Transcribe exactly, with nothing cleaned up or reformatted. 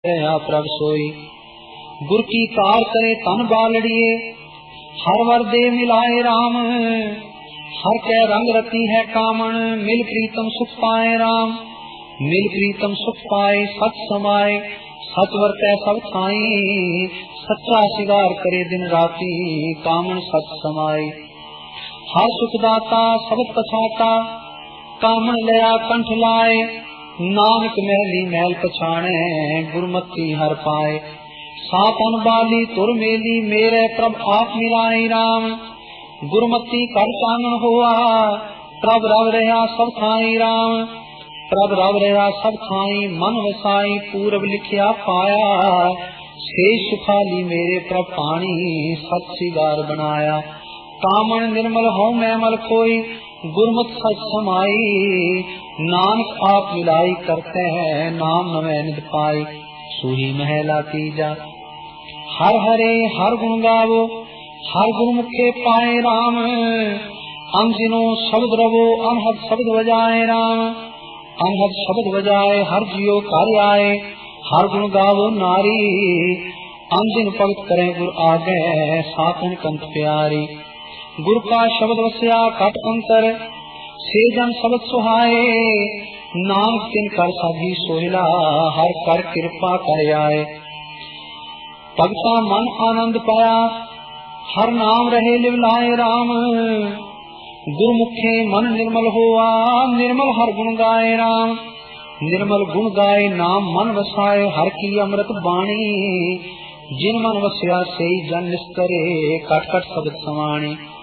प्रभ सोई। गुर की कार करे तन बालड़िए, हर वर दे मिलाए राम। हर कै रंग रती है कामन, मिल प्रीतम सुख पाए राम। मिल प्रीतम सुख पाए सत समाए, सच वरतै सब थाई। सच्चा सिगार करे दिन राती, कामन सच समाई। हर सुखदाता सबद पछाता, कामन लया कंठ लाए। नानक महली महल पछाणे, गुरमति हर पाए। सात अन बाली तुर मेली, मेरे प्रभ आप मिलाई राम। गुरमति कर चानन हुआ, प्रभ रव रहा सब थाई राम। प्रभ रव रहा सब थाई, मन वसाई पूरब लिखिया पाया। शेष सुखाली मेरे प्रभ पानी, सत सिगार बनाया। कामन निर्मल हो मैमल खोई, गुरमुख सच समाई। नानक आप मिलाई करते हैं, नाम नवे निध पाई। सूही महला तीजा, हर हरे हर गुण गावो, हर गुरमुखे पाए राम। अंजिनो शब्द रवो, अनहद शब्द बजाए राम। अनहद शब्द बजाए हर जियो कर आए, हर गुण गावो नारी। अंजिन भगत करें गुर आगे, साथन कंठ प्यारी। गुर का शब्द वस्या कट अंतर, से जन शब्द सुहाए। नाम तिन कर साधी सोहिला, हर कर कृपा कर आए। भगता मन आनंद पाया, हर नाम रहे लिवलाए राम। गुरमुखे मन निर्मल हुआ, निर्मल हर गुण गाए राम। निर्मल गुण गाए नाम मन वसाए, हर की अमृत बाणी। जिन मन वस्या से जन निस्तरे, कट कट शब्द समाणी।